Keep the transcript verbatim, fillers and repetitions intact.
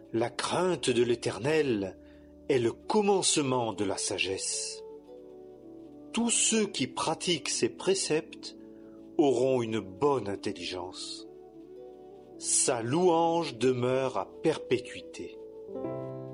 La crainte de l'Éternel est le commencement de la sagesse. Tous ceux qui pratiquent ses préceptes auront une bonne intelligence. Sa louange demeure à perpétuité.